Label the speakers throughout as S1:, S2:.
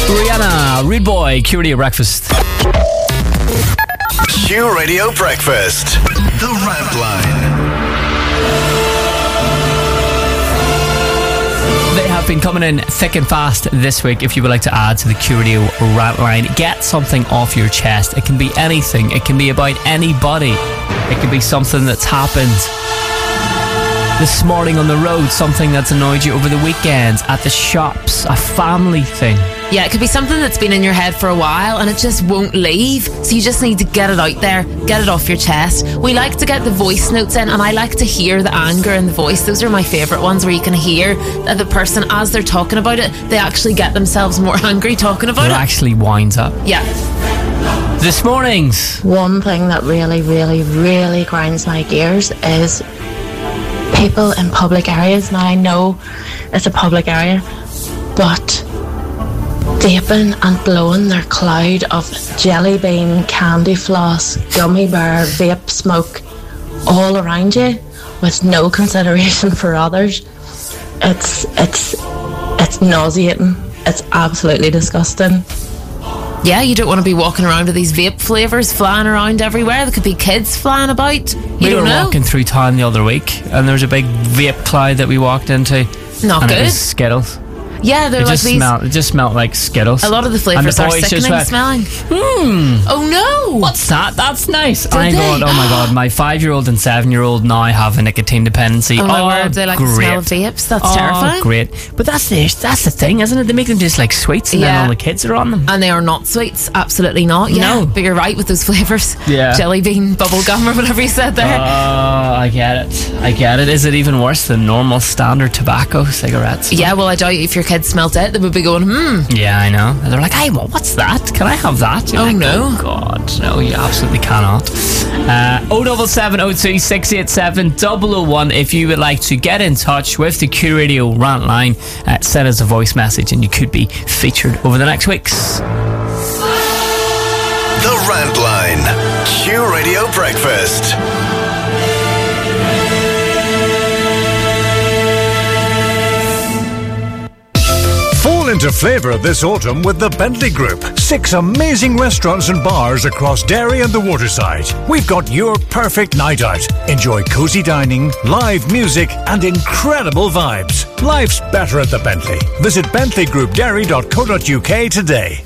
S1: Rihanna, Rude Boy, Q Radio Breakfast.
S2: Q Radio Breakfast. The Rant Line.
S1: They have been coming in thick and fast this week. If you would like to add to the Q Radio Rant Line, get something off your chest. It can be anything. It can be about anybody. It can be something that's happened this morning on the road, something that's annoyed you over the weekend, at the shops, a family thing.
S3: Yeah, it could be something that's been in your head for a while and it just won't leave. So you just need to get it out there, get it off your chest. We like to get the voice notes in, and I like to hear the anger in the voice. Those are my favourite ones, where you can hear that the person, as they're talking about it, they actually get themselves more angry talking about it.
S1: It actually winds up.
S3: Yeah.
S1: This morning's
S4: one thing that really, really, really grinds my gears is people in public areas. Now I know it's a public area, but vaping and blowing their cloud of jelly bean, candy floss, gummy bear, vape smoke all around you with no consideration for others. It's nauseating. It's absolutely disgusting.
S3: Yeah, you don't want to be walking around with these vape flavours flying around everywhere. There could be kids flying about.
S1: We were walking through town the other week, and there was a big vape cloud that we walked into.
S3: Not
S1: and
S3: good.
S1: It was Skittles.
S3: Yeah, they're like these.
S1: It just smelled like Skittles.
S3: A lot of the flavours are sickening smelling. Oh no!
S1: What's that? That's nice. I'm going, oh my god, my 5-year-old and 7-year-old now have a nicotine dependency.
S3: Oh my word, they like the smell of vapes. That's terrifying.
S1: Great. But that's the thing, isn't it? They make them just like sweets, and then all the kids are on them.
S3: And they are not sweets. Absolutely not. Yeah.
S1: No.
S3: But you're right with those flavours.
S1: Yeah.
S3: Jelly bean, bubble gum, or whatever you said there.
S1: I get it. Is it even worse than normal standard tobacco cigarettes?
S3: Yeah, well, I doubt if your kids smelt it, they would be going,
S1: Yeah, I know. And they're like, hey, well, what's that? Can I have that? You're like,
S3: no.
S1: Oh, God. No, you absolutely cannot. 07702 687 001 if you would like to get in touch with the Q Radio Rant Line. Send us a voice message and you could be featured over the next weeks.
S2: The Rant Line. Q Radio Breakfast. Fall into flavour this autumn with the Bentley Group. 6 amazing restaurants and bars across Derry and the Waterside. We've got your perfect night out. Enjoy cosy dining, live music and incredible vibes. Life's better at the Bentley. Visit bentleygroupderry.co.uk today.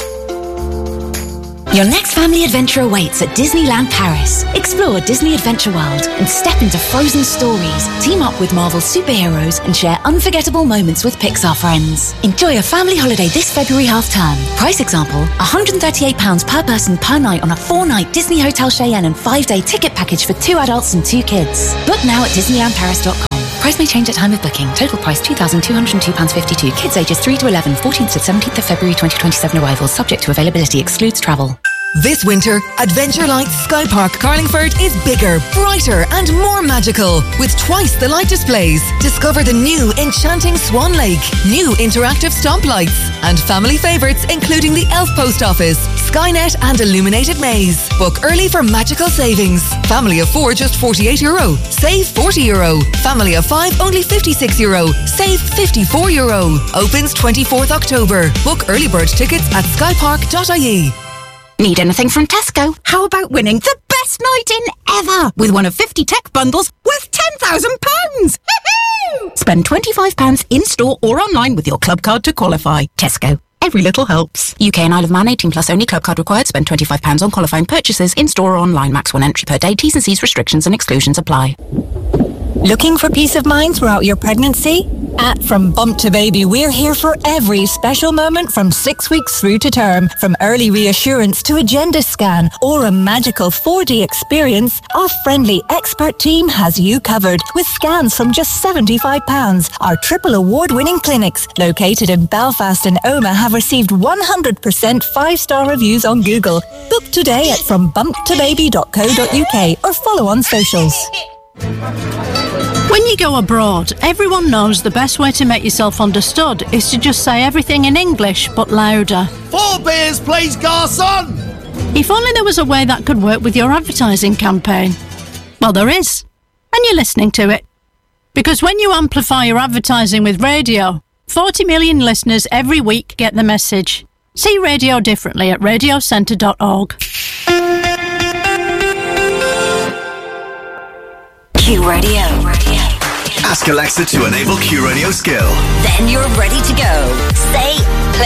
S5: Your next family adventure awaits at Disneyland Paris. Explore Disney Adventure World and step into frozen stories. Team up with Marvel superheroes and share unforgettable moments with Pixar friends. Enjoy a family holiday this February half-term. Price example, £138 per person per night on a 4-night Disney Hotel Cheyenne and 5-day ticket package for 2 adults and 2 kids. Book now at disneylandparis.com. Price may change at time of booking. Total price £2,202.52. Kids ages 3 to 11, 14th to 17th of February 2027 arrivals. Subject to availability. Excludes travel.
S6: This winter, Adventure Lights Sky Park Carlingford is bigger, brighter and more magical with twice the light displays. Discover the new enchanting Swan Lake, new interactive stomp lights and family favourites including the Elf Post Office, Skynet and Illuminated Maze. Book early for magical savings. Family of 4 just €48. Save €40. Family of 5 only €56. Save €54. Opens 24th October. Book early bird tickets at skypark.ie.
S5: Need anything from Tesco? How about winning the best night in ever with one of 50 tech bundles worth £10,000? Spend £25 in-store or online with your club card to qualify. Tesco. Every little helps. UK and Isle of Man 18 plus only. Club card required. Spend £25 on qualifying purchases in-store or online. Max 1 entry per day. T's and C's restrictions and exclusions apply.
S7: Looking for peace of mind throughout your pregnancy? At From Bump to Baby, we're here for every special moment from 6 weeks through to term. From early reassurance to a gender scan or a magical 4D experience, our friendly expert team has you covered with scans from just £75. Our triple award-winning clinics, located in Belfast and Omagh, have received 100% 5-star reviews on Google. Book today at frombumptobaby.co.uk or follow on socials.
S8: When you go abroad, everyone knows the best way to make yourself understood is to just say everything in English, but louder.
S9: 4 beers, please, garçon!
S8: If only there was a way that could work with your advertising campaign. Well, there is. And you're listening to it. Because when you amplify your advertising with radio, 40 million listeners every week get the message. See radio differently at radiocentre.org.
S10: Q Radio.
S11: Ask Alexa to enable Q Radio skill.
S10: Then you're ready to go. Say